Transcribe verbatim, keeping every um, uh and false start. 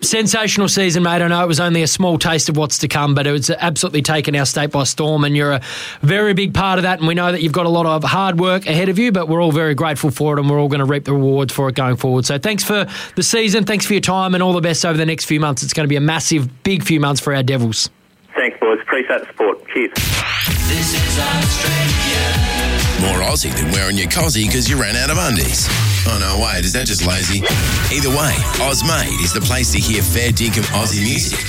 Sensational season, mate. I know it was only a small taste of what's to come, but it's absolutely taken our state by storm, and you're a very big part of that, and we know that you've got a lot of hard work ahead of you, but we're all very grateful for it, and we're all going to reap the rewards for it going forward. So thanks for the season, thanks for your time, and all the best over the next few months. It's going to be a massive, big few months for our Devils. Thanks, boys. Appreciate the support. Cheers. This is Australia. More Aussie than wearing your cossie because you ran out of undies. Oh, no, wait, is that just lazy? Either way, Ozmade is the place to hear fair dinkum Aussie music.